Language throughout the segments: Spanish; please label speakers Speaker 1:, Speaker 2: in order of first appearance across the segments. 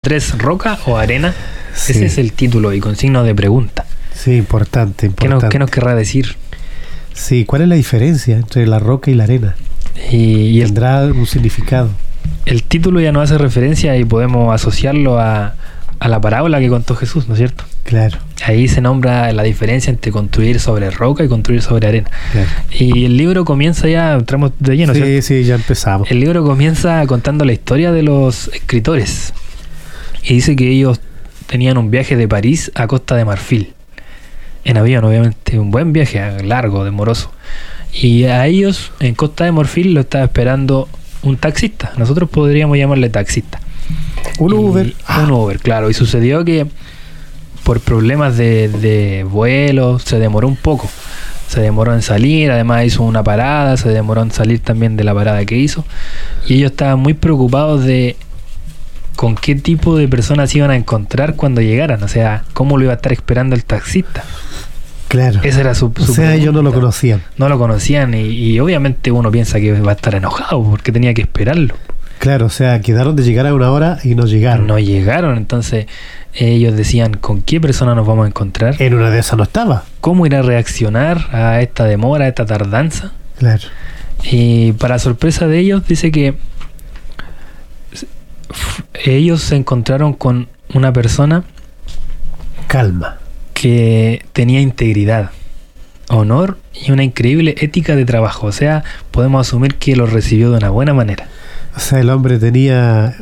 Speaker 1: 3, roca o arena.
Speaker 2: Sí.
Speaker 1: Ese es el título y con signo de pregunta.
Speaker 2: Sí, importante.
Speaker 1: ¿Qué nos querrá decir?
Speaker 2: Sí, ¿cuál es la diferencia entre la roca y la arena?
Speaker 1: Y
Speaker 2: ¿Tendrá un significado?
Speaker 1: el título ya nos hace referencia y podemos asociarlo a la parábola que contó Jesús, ¿no es cierto?
Speaker 2: Claro.
Speaker 1: Ahí se nombra la diferencia entre construir sobre roca y construir sobre arena.
Speaker 2: Claro.
Speaker 1: Y el libro comienza ya, entramos de lleno, ¿cierto?
Speaker 2: Sí, sí, ya empezamos.
Speaker 1: El libro comienza contando la historia de los escritores. Y dice que ellos tenían un viaje de París a Costa de Marfil. En avión, obviamente, un buen viaje, largo, demoroso. Y a ellos, en Costa de Marfil, lo estaba esperando un taxista. Nosotros podríamos llamarle taxista.
Speaker 2: Un Uber.
Speaker 1: Un Uber, claro. Y sucedió que por problemas de vuelo se demoró un poco. Se demoró en salir, además hizo una parada, se demoró en salir también de la parada que hizo. Y ellos estaban muy preocupados de con qué tipo de personas iban a encontrar cuando llegaran. O sea, cómo lo iba a estar esperando el taxista.
Speaker 2: Claro.
Speaker 1: Esa era su
Speaker 2: O sea,
Speaker 1: pregunta.
Speaker 2: ellos no lo conocían.
Speaker 1: No lo conocían y obviamente uno piensa que va a estar enojado porque tenía que esperarlo.
Speaker 2: Claro, o sea, quedaron de llegar a una hora y no llegaron.
Speaker 1: No llegaron, entonces ellos decían, ¿con qué persona nos vamos a encontrar?
Speaker 2: En una de esas no estaba.
Speaker 1: ¿Cómo irá a reaccionar a esta demora, a esta tardanza?
Speaker 2: Claro.
Speaker 1: Y para sorpresa de ellos, dice que ellos se encontraron con una persona
Speaker 2: Calma.
Speaker 1: que tenía integridad, honor y una increíble ética de trabajo. O sea, podemos asumir que lo recibió de una buena manera.
Speaker 2: O sea, el hombre tenía...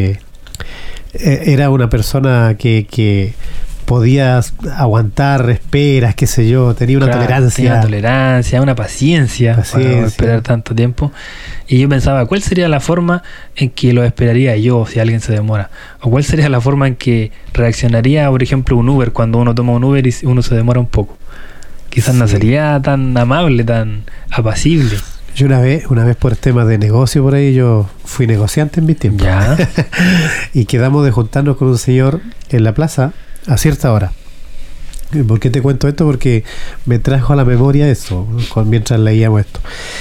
Speaker 2: era una persona que podía aguantar esperas, qué sé yo, tenía una tolerancia.
Speaker 1: Tenía una tolerancia, una paciencia para esperar tanto tiempo. Y yo pensaba, ¿cuál sería la forma en que lo esperaría yo si alguien se demora? ¿O cuál sería la forma en que reaccionaría, por ejemplo, un Uber cuando uno toma un Uber y uno se demora un poco? Quizás no sería tan amable, tan apacible.
Speaker 2: Yo una vez por temas de negocio por ahí, yo fui negociante en mi tiempo.
Speaker 1: Ya.
Speaker 2: Y quedamos de juntarnos con un señor en la plaza a cierta hora. ¿Por qué te cuento esto? Porque me trajo a la memoria eso mientras leíamos esto.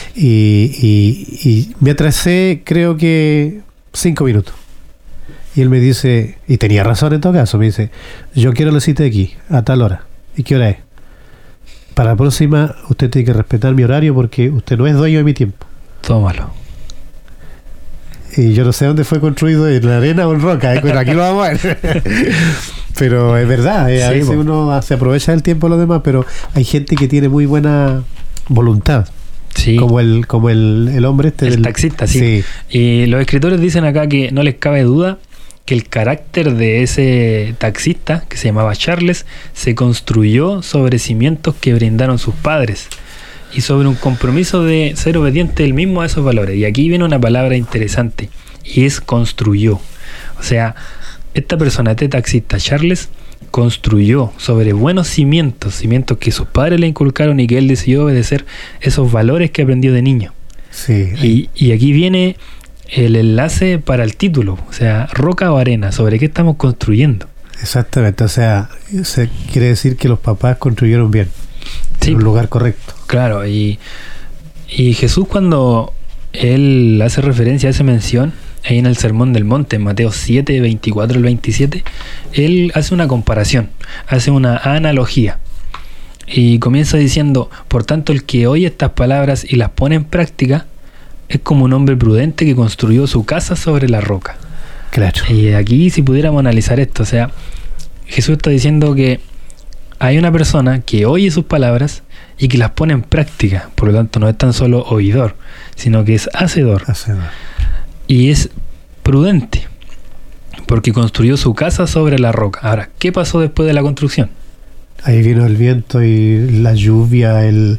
Speaker 2: Y me atrasé creo que 5 minutos. Y él me dice, y tenía razón en todo caso, me dice, yo quiero la cita aquí, a tal hora. ¿Y qué hora es? Para la próxima usted tiene que respetar mi horario porque usted no es dueño de mi tiempo.
Speaker 1: Tómalo.
Speaker 2: Y yo no sé dónde fue construido, en la arena o en roca, pero aquí lo vamos a ver. Pero es verdad, a veces uno se aprovecha del tiempo de los demás, pero hay gente que tiene muy buena voluntad.
Speaker 1: Sí.
Speaker 2: Como el hombre este
Speaker 1: el taxista, sí. Y los escritores dicen acá que no les cabe duda que el carácter de ese taxista, que se llamaba Charles, se construyó sobre cimientos que brindaron sus padres y sobre un compromiso de ser obediente él mismo a esos valores. Y aquí viene una palabra interesante, y es construyó. O sea, esta persona, este taxista, Charles, construyó sobre buenos cimientos que sus padres le inculcaron y que él decidió obedecer esos valores que aprendió de niño.
Speaker 2: Sí.
Speaker 1: Y aquí viene el enlace para el título, o sea, roca o arena, ¿sobre qué estamos construyendo?
Speaker 2: Exactamente, o sea, quiere decir que los papás construyeron bien, en un lugar correcto.
Speaker 1: Claro, y Jesús, cuando él hace referencia a esa mención, ahí en el Sermón del Monte, en Mateo 7, 24 al 27, él hace una comparación, hace una analogía, y comienza diciendo, por tanto, el que oye estas palabras y las pone en práctica, es como un hombre prudente que construyó su casa sobre la roca.
Speaker 2: Claro.
Speaker 1: Y aquí, si pudiéramos analizar esto, o sea, Jesús está diciendo que hay una persona que oye sus palabras y que las pone en práctica. Por lo tanto, no es tan solo oidor, sino que es hacedor. Y es prudente, porque construyó su casa sobre la roca. Ahora, ¿qué pasó después de la construcción?
Speaker 2: Ahí vino el viento y la lluvia,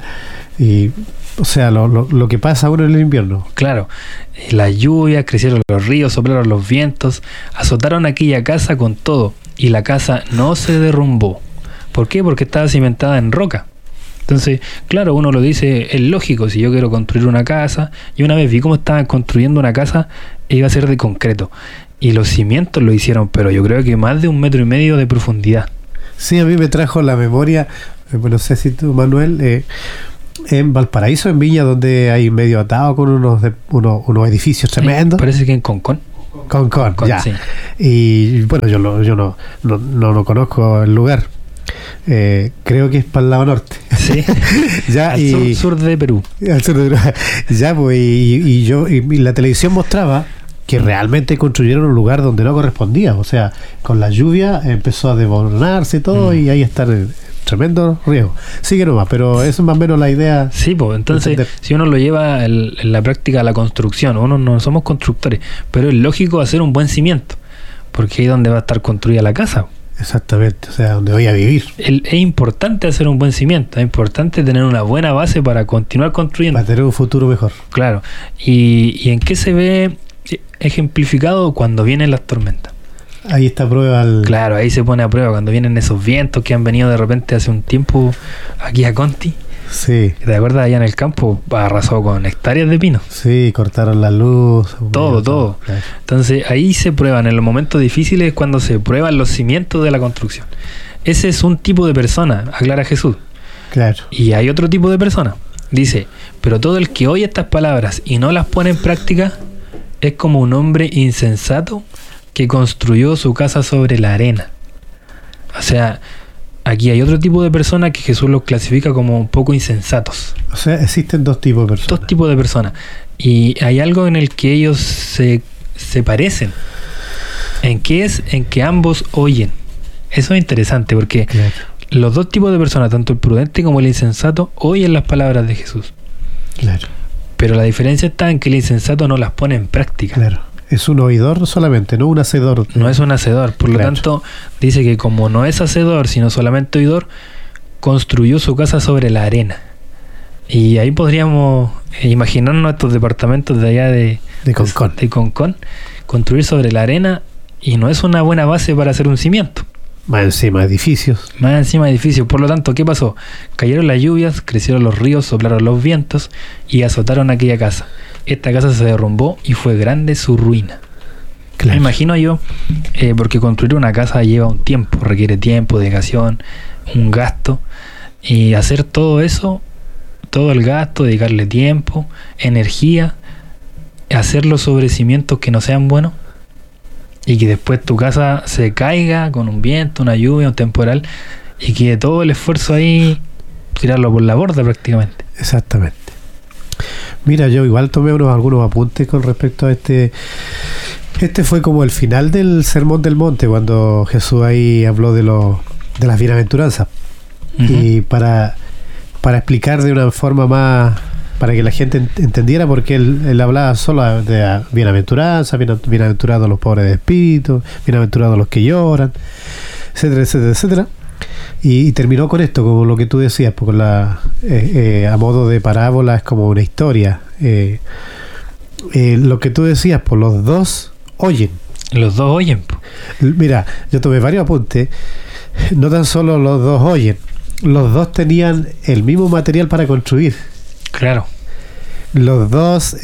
Speaker 2: o sea, lo que pasa ahora en el invierno.
Speaker 1: Claro, las lluvias, crecieron los ríos, soplaron los vientos, azotaron aquella casa con todo, y la casa no se derrumbó. ¿Por qué? Porque estaba cimentada en roca. Entonces, claro, uno lo dice, es lógico, si yo quiero construir una casa, y una vez vi cómo estaban construyendo una casa, iba a ser de concreto, y los cimientos lo hicieron, pero yo creo que más de 1,5 metros de profundidad.
Speaker 2: Sí, a mí me trajo la memoria, no sé si tú, Manuel, en Valparaíso, en Viña, donde hay medio atado con unos edificios tremendos.
Speaker 1: Parece que en Concón.
Speaker 2: Concón, ya.
Speaker 1: Sí.
Speaker 2: Y bueno, yo no conozco el lugar. Creo que es para el lado norte.
Speaker 1: Sí.
Speaker 2: Ya,
Speaker 1: al sur de Perú.
Speaker 2: Al sur de Perú. Ya, pues, y la televisión mostraba que realmente construyeron un lugar donde no correspondía. O sea, con la lluvia empezó a desmoronarse todo y ahí está el tremendo riesgo. Sigue nomás, pero eso es más o menos la idea.
Speaker 1: Sí, pues entonces, si uno lo lleva en la práctica a la construcción, uno no somos constructores, pero es lógico hacer un buen cimiento, porque ahí es donde va a estar construida la casa.
Speaker 2: Exactamente, o sea, donde voy a vivir.
Speaker 1: Es importante hacer un buen cimiento, es importante tener una buena base para continuar construyendo.
Speaker 2: Para tener un futuro mejor.
Speaker 1: Claro. ¿Y en qué se ve ejemplificado? Cuando vienen las tormentas.
Speaker 2: Ahí está a prueba
Speaker 1: Claro, ahí se pone a prueba cuando vienen esos vientos que han venido de repente hace un tiempo aquí a Conti.
Speaker 2: Sí.
Speaker 1: ¿Te acuerdas? Allá en el campo arrasó con hectáreas de pino.
Speaker 2: Sí, cortaron la luz.
Speaker 1: Todo. Claro. Entonces ahí se prueban, en los momentos difíciles es cuando se prueban los cimientos de la construcción. Ese es un tipo de persona, aclara Jesús.
Speaker 2: Claro.
Speaker 1: Y hay otro tipo de persona. Dice, pero todo el que oye estas palabras y no las pone en práctica es como un hombre insensato que construyó su casa sobre la arena. O sea, aquí hay otro tipo de personas que Jesús los clasifica como un poco insensatos.
Speaker 2: O sea, existen dos tipos de personas.
Speaker 1: Dos tipos de personas. Y hay algo en el que ellos se parecen. ¿En qué es? En que ambos oyen. Eso es interesante porque los dos tipos de personas, tanto el prudente como el insensato, oyen las palabras de Jesús.
Speaker 2: Claro.
Speaker 1: Pero la diferencia está en que el insensato no las pone en práctica.
Speaker 2: Claro. Es un oidor solamente, no un hacedor.
Speaker 1: No es un hacedor. Por lo tanto, dice que como no es hacedor, sino solamente oidor, construyó su casa sobre la arena. Y ahí podríamos imaginarnos estos departamentos de allá de Concón, construir sobre la arena, y no es una buena base para hacer un cimiento.
Speaker 2: Más encima edificios.
Speaker 1: Por lo tanto, ¿qué pasó? Cayeron las lluvias, crecieron los ríos, soplaron los vientos y azotaron aquella casa. Esta casa se derrumbó y fue grande su ruina.
Speaker 2: Claro.
Speaker 1: Me imagino yo, porque construir una casa lleva un tiempo, requiere tiempo, dedicación, un gasto. Y hacer todo eso, todo el gasto, dedicarle tiempo, energía, hacerlo sobre cimientos que no sean buenos, y que después tu casa se caiga con un viento, una lluvia, un temporal, y que todo el esfuerzo ahí, tirarlo por la borda prácticamente.
Speaker 2: Exactamente. Mira, yo igual tomé algunos apuntes con respecto a este. Este fue como el final del Sermón del Monte, cuando Jesús ahí habló de las bienaventuranzas. Uh-huh. Y para explicar de una forma más, para que la gente entendiera, porque él hablaba solo de bienaventuranza, bienaventurados los pobres de espíritu, bienaventurados los que lloran, etcétera, etcétera, etcétera. Y terminó con esto, como lo que tú decías, porque a modo de parábola es como una historia. Lo que tú decías, pues los dos oyen.
Speaker 1: Los dos oyen.
Speaker 2: Mira, yo tomé varios apuntes. No tan solo los dos oyen, los dos tenían el mismo material para construir.
Speaker 1: Claro.
Speaker 2: Los dos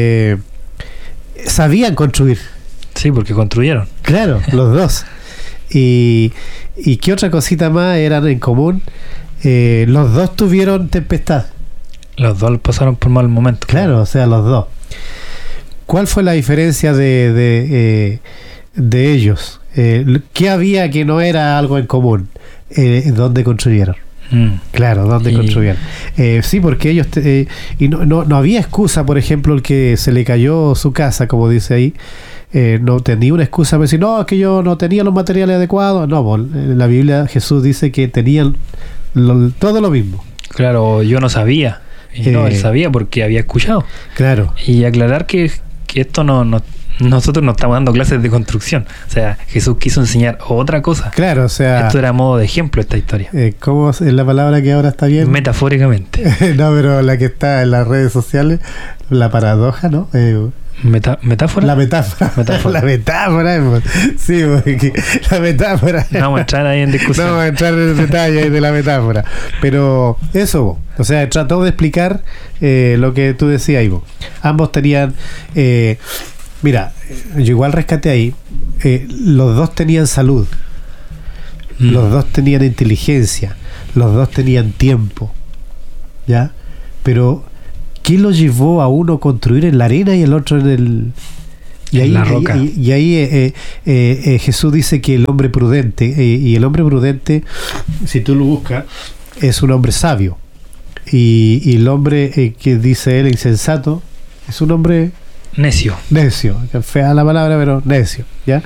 Speaker 2: sabían construir.
Speaker 1: Sí, porque construyeron.
Speaker 2: Claro, los dos. ¿Y qué otra cosita más eran en común? Los dos tuvieron tempestad.
Speaker 1: Los dos pasaron por mal momento.
Speaker 2: Claro, o sea, los dos. ¿Cuál fue la diferencia de ellos? ¿Qué había que no era algo en común? ¿Dónde construyeron? Claro, ¿dónde construyeron? Sí, porque ellos y no había excusa, por ejemplo, el que se le cayó su casa, como dice ahí. No tenía una excusa para decir, no, es que yo no tenía los materiales adecuados. No, en la Biblia Jesús dice que tenían todo lo mismo.
Speaker 1: Claro, yo no sabía. Y no, él sabía porque había escuchado.
Speaker 2: Claro.
Speaker 1: Y aclarar que esto nosotros no estamos dando clases de construcción. O sea, Jesús quiso enseñar otra cosa.
Speaker 2: Claro, o sea...
Speaker 1: Esto era a modo de ejemplo, esta historia.
Speaker 2: ¿Cómo es la palabra que ahora está bien?
Speaker 1: Metafóricamente.
Speaker 2: No, pero la que está en las redes sociales, la paradoja, ¿no?
Speaker 1: ¿Metáfora?
Speaker 2: La metáfora. La metáfora. Sí, la metáfora.
Speaker 1: No vamos a entrar ahí en discusión.
Speaker 2: No vamos a entrar en el detalle de la metáfora. Pero eso, o sea, trató de explicar lo que tú decías, Ivo. Ambos tenían... mira, yo igual rescaté ahí. Los dos tenían salud. Los dos tenían inteligencia. Los dos tenían tiempo. ¿Ya? Pero... ¿qué lo llevó a uno construir en la arena y el otro en Y ahí,
Speaker 1: la roca.
Speaker 2: y ahí Jesús dice que el hombre prudente, y el hombre prudente, si tú lo buscas, es un hombre sabio. Y el hombre que dice él insensato es un hombre
Speaker 1: Necio.
Speaker 2: que fea la palabra, pero necio, ¿ya?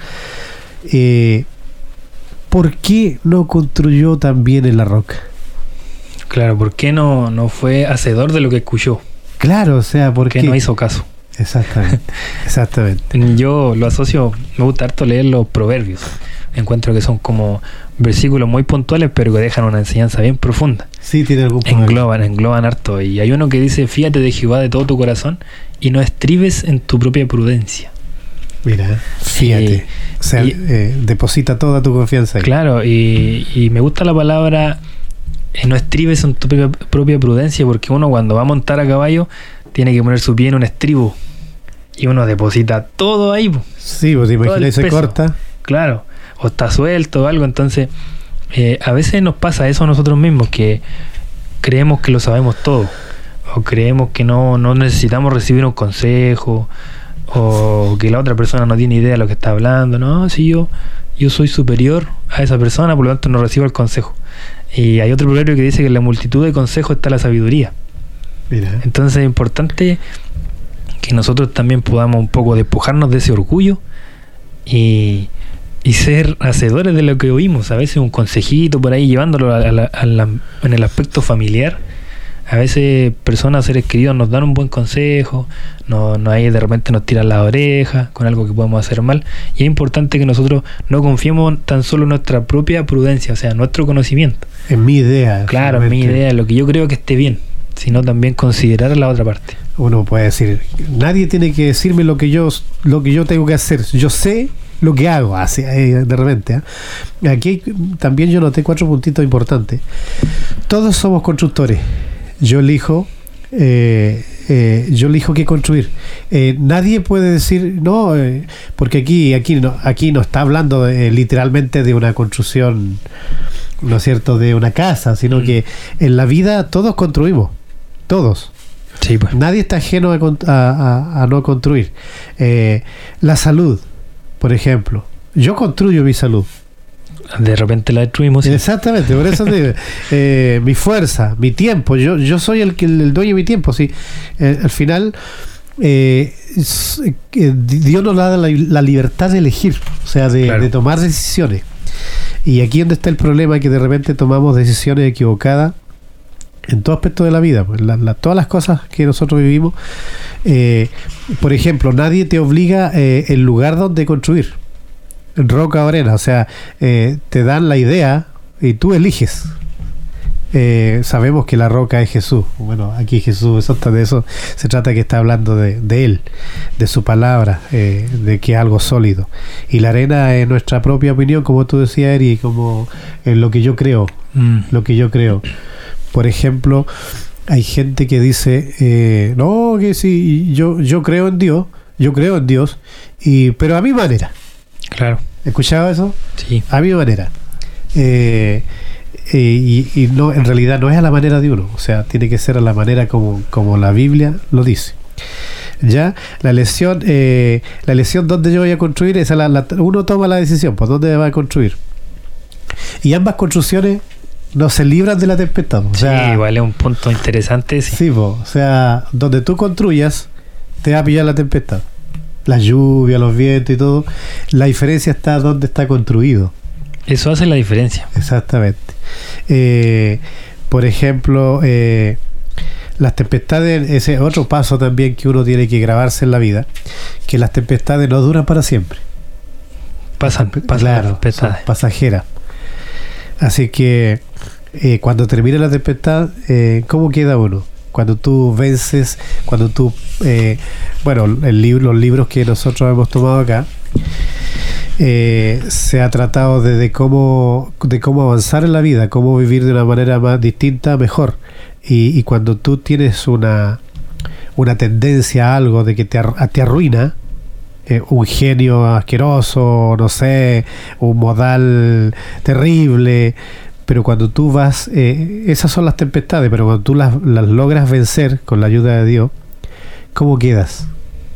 Speaker 2: ¿Por qué no construyó también en la roca?
Speaker 1: Claro, ¿por qué no fue hacedor de lo que escuchó?
Speaker 2: Claro, o sea, ¿por
Speaker 1: Porque
Speaker 2: qué?
Speaker 1: no hizo caso.
Speaker 2: Exactamente.
Speaker 1: Yo lo asocio, me gusta harto leer los proverbios. Encuentro que son como versículos muy puntuales, pero que dejan una enseñanza bien profunda.
Speaker 2: Sí, tiene algún problema.
Speaker 1: Engloban harto. Y hay uno que dice: fíate de Jehová de todo tu corazón y no estribes en tu propia prudencia.
Speaker 2: Mira, fíjate. O sea, deposita toda tu confianza ahí.
Speaker 1: Claro, y me gusta la palabra no estribes en tu propia prudencia, porque uno cuando va a montar a caballo tiene que poner su pie en un estribo y uno deposita todo ahí.
Speaker 2: Sí, pues te imaginas, se corta.
Speaker 1: Claro, o está suelto o algo. Entonces, a veces nos pasa eso a nosotros mismos, que creemos que lo sabemos todo, o creemos que no necesitamos recibir un consejo, o que la otra persona no tiene idea de lo que está hablando. No, si yo soy superior a esa persona, por lo tanto no recibo el consejo. Y hay otro proverbio que dice que en la multitud de consejos está la sabiduría.
Speaker 2: Mira.
Speaker 1: Entonces es importante que nosotros también podamos un poco despojarnos de ese orgullo y ser hacedores de lo que oímos. A veces un consejito por ahí, llevándolo en el aspecto familiar. A veces personas, seres queridos, nos dan un buen consejo, ahí de repente nos tiran la oreja con algo que podemos hacer mal, y es importante que nosotros no confiemos tan solo en nuestra propia prudencia, o sea, nuestro conocimiento.
Speaker 2: En mi idea.
Speaker 1: Claro, en mi idea, lo que yo creo que esté bien, sino también considerar a la otra parte.
Speaker 2: Uno puede decir, nadie tiene que decirme lo que yo tengo que hacer, yo sé lo que hago, así, de repente. Aquí también yo noté 4 puntitos importantes. Todos somos constructores. Yo elijo qué construir. Nadie puede decir no, porque aquí no está hablando literalmente de una construcción, ¿no es cierto?, de una casa, sino que en la vida todos construimos, todos.
Speaker 1: Sí, pues.
Speaker 2: Nadie está ajeno a no construir. La salud, por ejemplo. Yo construyo mi salud.
Speaker 1: De repente la destruimos. ¿Sí?
Speaker 2: Exactamente, por eso digo, mi fuerza, mi tiempo, yo soy el dueño de mi tiempo, sí. Al final Dios nos da la libertad de elegir, o sea, de tomar decisiones. Y aquí es donde está el problema, que de repente tomamos decisiones equivocadas en todo aspecto de la vida, pues, todas las cosas que nosotros vivimos. Por ejemplo, nadie te obliga el lugar donde construir, roca o arena, o sea, te dan la idea y tú eliges. Sabemos que la roca es Jesús. Bueno, aquí Jesús, de eso se trata, que está hablando de Él, de su palabra, de que es algo sólido. Y la arena es nuestra propia opinión, como tú decías, Eri, como lo que yo creo. Lo que yo creo. Por ejemplo, hay gente que dice, no, que sí, yo creo en Dios, pero a mi manera.
Speaker 1: Claro.
Speaker 2: ¿Escuchaba eso?
Speaker 1: Sí.
Speaker 2: A mi manera. Y no, en realidad no es a la manera de uno, o sea, tiene que ser a la manera como la Biblia lo dice. Ya, la elección donde yo voy a construir, uno toma la decisión, pues dónde va a construir. Y ambas construcciones no se libran de la tempestad. O sea,
Speaker 1: sí, igual es un punto interesante. Sí,
Speaker 2: sí, o sea, donde tú construyas, te va a pillar la tempestad. La lluvia, los vientos y todo. La diferencia está donde está construido.
Speaker 1: Eso hace la diferencia.
Speaker 2: Exactamente. Por ejemplo, las tempestades, ese es otro paso también que uno tiene que grabarse en la vida, que las tempestades no duran para siempre.
Speaker 1: Pasan
Speaker 2: Claro,
Speaker 1: las tempestades.
Speaker 2: son pasajeras. Así que cuando termine la tempestad, ¿cómo queda uno? Cuando tú vences, cuando tú los libros que nosotros hemos tomado acá, se ha tratado de cómo avanzar en la vida, cómo vivir de una manera más distinta, mejor. Y cuando tú tienes una tendencia a algo de que te arruina, un genio asqueroso, no sé, un modal terrible, pero cuando tú vas, esas son las tempestades, pero cuando tú las logras vencer con la ayuda de Dios, ¿cómo quedas?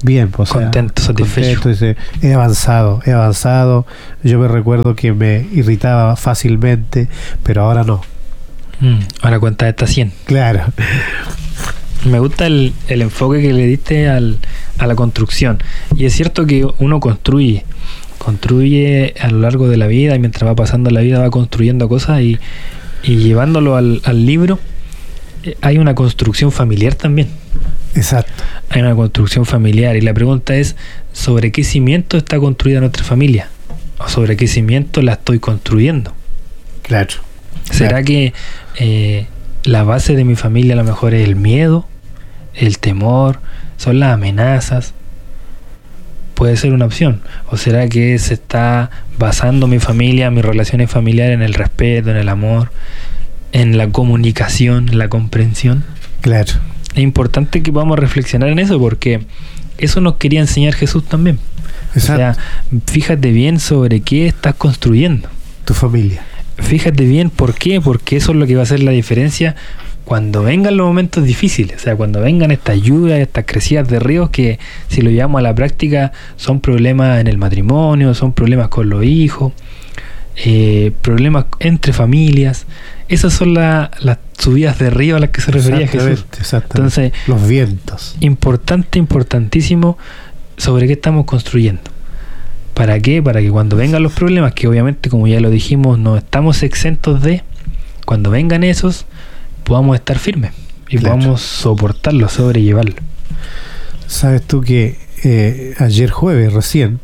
Speaker 2: bien, pues,
Speaker 1: contento, satisfecho.
Speaker 2: Dice, he avanzado. Yo me recuerdo que me irritaba fácilmente, pero ahora no.
Speaker 1: Ahora cuenta esta 100.
Speaker 2: Claro.
Speaker 1: Me gusta el enfoque que le diste a la construcción. Y es cierto que uno construye a lo largo de la vida, y mientras va pasando la vida va construyendo cosas, y llevándolo al libro, hay una construcción familiar también.
Speaker 2: Exacto.
Speaker 1: Hay una construcción familiar, y la pregunta es: ¿sobre qué cimiento está construida nuestra familia? ¿O sobre qué cimiento la estoy construyendo?
Speaker 2: Claro.
Speaker 1: ¿Será que la base de mi familia a lo mejor es el miedo, el temor, son las amenazas? Puede ser una opción. ¿O será que se está basando mi familia, mis relaciones familiares, en el respeto, en el amor, en la comunicación, en la comprensión?
Speaker 2: Claro.
Speaker 1: Es importante que podamos reflexionar en eso, porque eso nos quería enseñar Jesús también.
Speaker 2: Exacto.
Speaker 1: O sea, fíjate bien sobre qué estás construyendo.
Speaker 2: Tu familia.
Speaker 1: Fíjate bien por qué, porque eso es lo que va a hacer la diferencia cuando vengan los momentos difíciles. O sea, cuando vengan estas lluvias, estas crecidas de ríos, que si lo llevamos a la práctica son problemas en el matrimonio, son problemas con los hijos, problemas entre familias. Esas son las subidas de río a las que se refería Jesús.
Speaker 2: Exactamente.
Speaker 1: Entonces,
Speaker 2: los vientos.
Speaker 1: Importantísimo sobre qué estamos construyendo. ¿Para qué? Para que cuando vengan los problemas, que obviamente, como ya lo dijimos, no estamos exentos de, cuando vengan esos, podamos estar firmes y podamos soportarlo, sobrellevarlo.
Speaker 2: Sabes tú que ayer jueves recién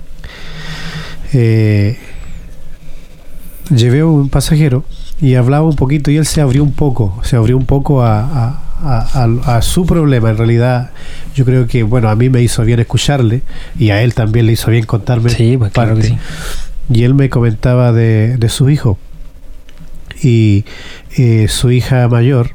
Speaker 2: llevé a un pasajero y hablaba un poquito, y él se abrió un poco a su problema. En realidad yo creo que, bueno, a mí me hizo bien escucharle, y a él también le hizo bien contarme.
Speaker 1: Sí, pues claro que sí.
Speaker 2: Y él me comentaba de su hijo, y su hija mayor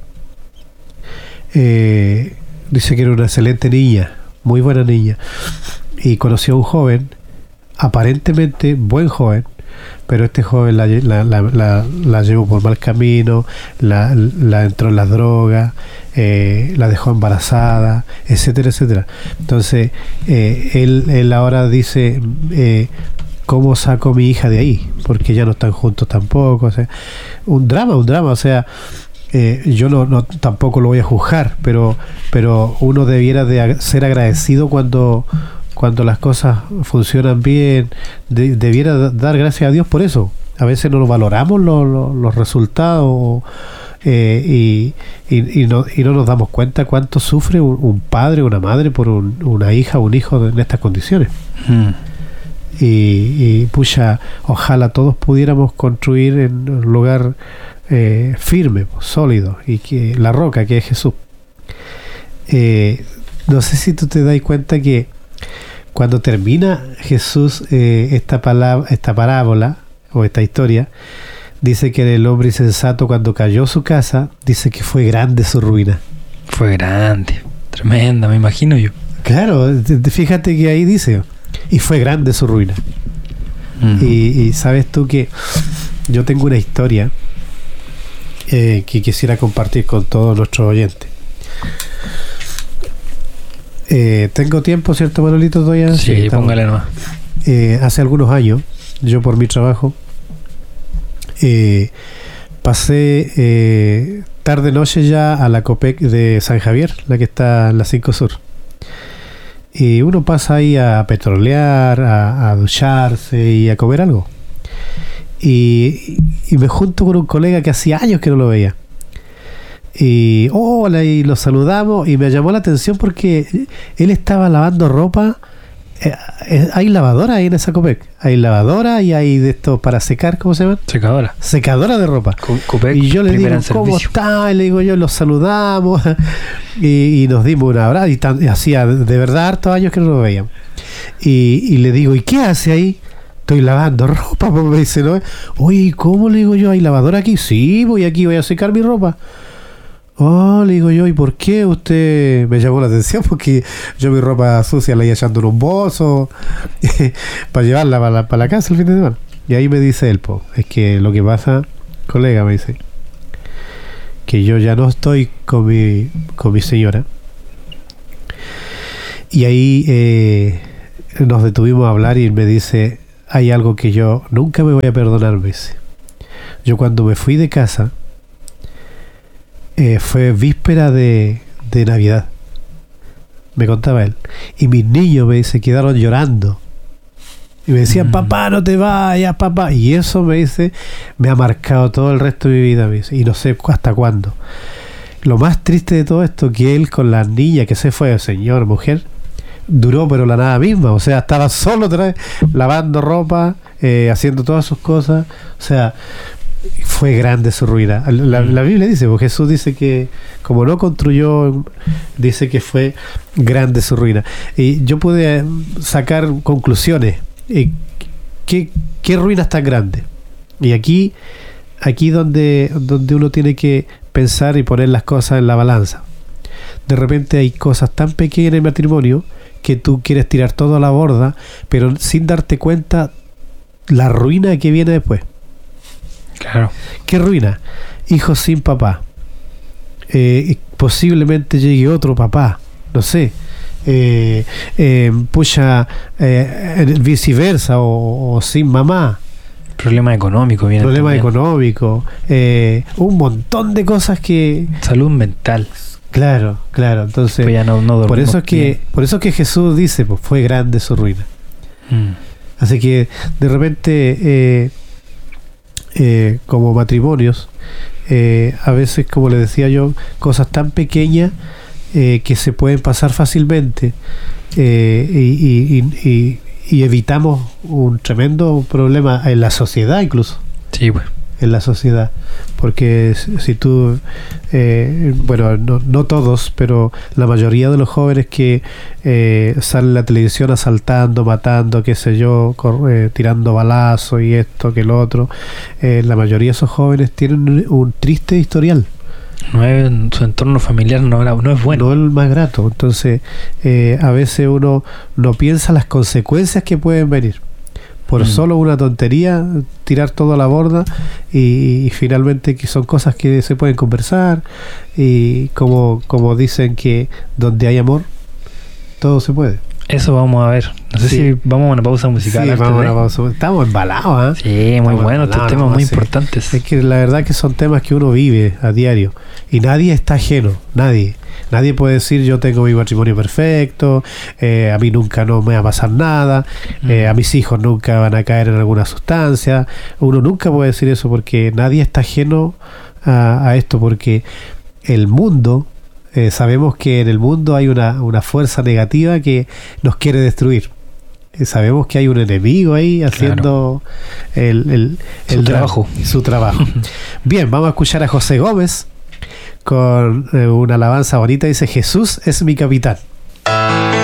Speaker 2: dice que era una excelente niña, muy buena niña, y conoció a un joven, aparentemente buen joven, pero este joven la llevó por mal camino, la entró en las drogas, la dejó embarazada, etcétera, etcétera. Entonces él ahora dice, ¿cómo saco a mi hija de ahí? Porque ya no están juntos tampoco. O sea, un drama. O sea, yo no tampoco lo voy a juzgar, pero uno debiera de ser agradecido cuando las cosas funcionan bien. Debiera dar gracias a Dios por eso. A veces no valoramos los resultados, y no nos damos cuenta cuánto sufre un padre o una madre por una hija o un hijo en estas condiciones. Y pucha, ojalá todos pudiéramos construir en un lugar firme, sólido, y que la roca que es Jesús. No sé si tú te das cuenta que cuando termina Jesús esta parábola o esta historia, dice que el hombre insensato, cuando cayó su casa, dice que fue grande su ruina.
Speaker 1: Fue grande, tremenda, me imagino yo.
Speaker 2: Claro, fíjate que ahí dice, y fue grande su ruina. Y sabes tú que yo tengo una historia que quisiera compartir con todos nuestros oyentes. Tengo tiempo, ¿cierto, Manolito? Todavía.
Speaker 1: Sí, póngale nomás.
Speaker 2: Hace algunos años, yo por mi trabajo pasé tarde-noche ya a la Copec de San Javier, la que está en la 5 Sur. Y uno pasa ahí a petrolear, a ducharse y a comer algo. Y me junto con un colega que hacía años que no lo veía. Y hola, y lo saludamos, y me llamó la atención porque él estaba lavando ropa. Hay lavadora ahí en esa Copec. Hay lavadora y hay de esto para secar, ¿cómo se llama? Secadora de ropa.
Speaker 1: Copec,
Speaker 2: y yo le digo, ¿cómo está? Y le digo yo, los saludamos y nos dimos un abrazo. Y hacía de verdad hartos años que no lo veíamos. Y le digo, ¿y qué hace ahí? Estoy lavando ropa, pues me dice, ¿no? Oye, ¿cómo? Le digo yo, ¿hay lavadora aquí? Sí, voy a secar mi ropa. Oh, le digo yo, ¿y por qué usted? Me llamó la atención porque yo mi ropa sucia la iba echando en un bolso para llevarla para la casa el fin de semana. Y ahí me dice él, es que lo que pasa, colega, me dice, que yo ya no estoy con mi señora, Y ahí nos detuvimos a hablar y él me dice, hay algo que yo nunca me voy a perdonar, me dice. Yo cuando me fui de casa, fue víspera de Navidad, me contaba él, y mis niños me dice, quedaron llorando y me decían, papá, no te vayas, papá, y eso, me dice, me ha marcado todo el resto de mi vida, me dice, y no sé hasta cuándo. Lo más triste de todo esto, que él con la niña que se fue, señor, mujer, duró pero la nada misma, o sea, estaba solo otra vez, lavando ropa, haciendo todas sus cosas, o sea, fue grande su ruina. La Biblia dice, porque Jesús dice que como no construyó, dice que fue grande su ruina. Y yo pude sacar conclusiones. ¿Qué ruinas tan grandes? Y aquí donde uno tiene que pensar y poner las cosas en la balanza. De repente hay cosas tan pequeñas en el matrimonio que tú quieres tirar todo a la borda, pero sin darte cuenta la ruina que viene después.
Speaker 1: Claro.
Speaker 2: ¿Qué ruina? Hijos sin papá. Posiblemente llegue otro papá. No sé. Viceversa o sin mamá.
Speaker 1: Problema económico viene.
Speaker 2: Problema económico. Un montón de cosas que.
Speaker 1: Salud mental.
Speaker 2: Claro. Entonces,
Speaker 1: pues ya no
Speaker 2: por eso es que Jesús dice, pues fue grande su ruina. Así que de repente como matrimonios, a veces, como le decía yo, cosas tan pequeñas que se pueden pasar fácilmente, y evitamos un tremendo problema en la sociedad, incluso. Sí, pues. En la sociedad, porque si tú, bueno, no todos, pero la mayoría de los jóvenes que salen en la televisión asaltando, matando, qué sé yo, tirando balazos y esto, que lo otro, la mayoría de esos jóvenes tienen un triste historial.
Speaker 1: Su entorno familiar no es bueno.
Speaker 2: No es el más grato. Entonces, a veces uno no piensa las consecuencias que pueden venir. Por solo una tontería, tirar todo a la borda, y finalmente que son cosas que se pueden conversar, y como dicen que donde hay amor, todo se puede.
Speaker 1: Eso vamos a ver. No sé si vamos a una pausa musical.
Speaker 2: Sí, vamos a una pausa. Estamos embalados,
Speaker 1: Sí, muy bueno. Estos temas muy importantes.
Speaker 2: Es que la verdad que son temas que uno vive a diario. Y nadie está ajeno. Nadie puede decir yo tengo mi matrimonio perfecto, a mí nunca no me va a pasar nada, a mis hijos nunca van a caer en alguna sustancia. Uno nunca puede decir eso, porque nadie está ajeno a esto, porque el mundo... sabemos que en el mundo hay una fuerza negativa que nos quiere destruir. Sabemos que hay un enemigo ahí haciendo su trabajo. Bien, vamos a escuchar a José Gómez con una alabanza bonita. Dice: Jesús es mi capitán.